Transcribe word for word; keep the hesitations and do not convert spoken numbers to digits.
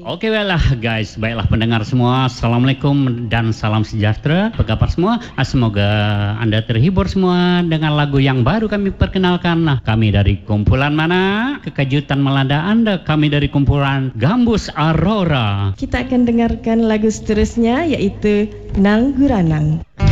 Oke baiklah guys, baiklah pendengar semua, Assalamualaikum dan salam sejahtera. Apa kabar semua? Ah, semoga Anda terhibur semua dengan lagu yang baru kami perkenalkan. Nah, kami dari kumpulan mana? Kekejutan melanda Anda, kami dari kumpulan Gambus Aurora. Kita akan dengarkan lagu seterusnya yaitu Nang Guranang.